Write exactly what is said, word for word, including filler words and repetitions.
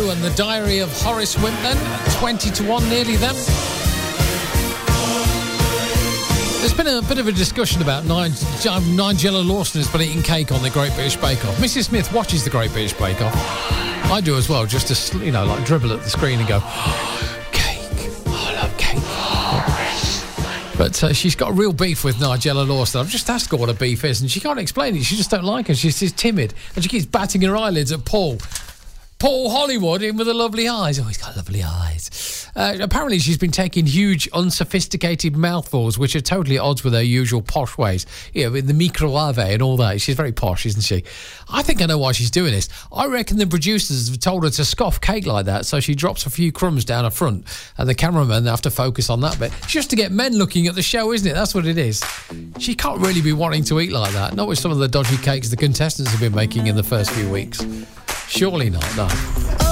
Blue and the Diary of Horace Wimpman. twenty to one, nearly them. There's been a bit of a discussion about Nigella Lawson has been eating cake on the Great British Bake Off. Missus Smith watches the Great British Bake Off. I do as well, just to, you know, like dribble at the screen and go, oh, cake. Oh, I love cake. But uh, she's got a real beef with Nigella Lawson. I've just asked her what a beef is, and she can't explain it. She just don't like her. She's just timid, and she keeps batting her eyelids at Paul. Paul Hollywood in with the lovely eyes. Oh, he's got lovely eyes. Uh, apparently, she's been taking huge, unsophisticated mouthfuls, which are totally at odds with her usual posh ways. You know, with the microwave and all that. She's very posh, isn't she? I think I know why she's doing this. I reckon the producers have told her to scoff cake like that, so she drops a few crumbs down her front, and the cameramen have to focus on that bit. It's just to get men looking at the show, isn't it? That's what it is. She can't really be wanting to eat like that. Not with some of the dodgy cakes the contestants have been making in the first few weeks. Surely not, no.